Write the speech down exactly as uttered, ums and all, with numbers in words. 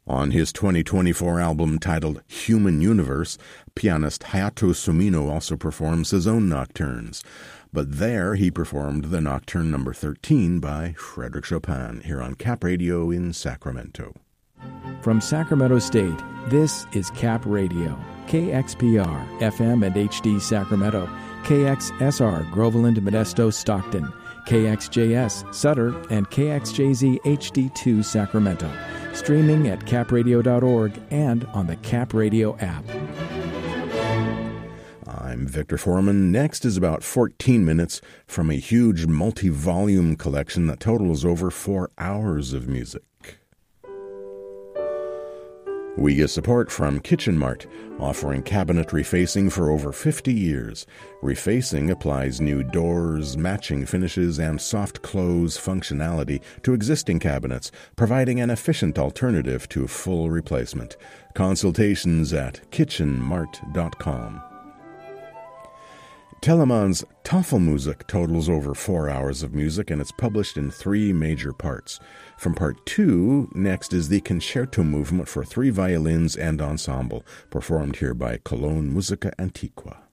On his twenty twenty-four album titled Human Universe, pianist Hayato Sumino also performs his own nocturnes. But there he performed the Nocturne number thirteen by Frédéric Chopin here on Cap Radio in Sacramento. From Sacramento State, this is Cap Radio, K X P R, F M and H D Sacramento, K X S R, Groveland, Modesto, Stockton, K X J S, Sutter, and K X J Z H D two, Sacramento. Streaming at cap radio dot org and on the Cap Radio app. I'm Victor Foreman. Next is about fourteen minutes from a huge multi-volume collection that totals over four hours of music. We get support from Kitchen Mart, offering cabinet refacing for over fifty years. Refacing applies new doors, matching finishes, and soft close functionality to existing cabinets, providing an efficient alternative to full replacement. Consultations at kitchen mart dot com. Telemann's Tafelmusik totals over four hours of music, and it's published in three major parts. From part two, next is the Concerto Movement for three violins and ensemble, performed here by Cologne Musica Antiqua.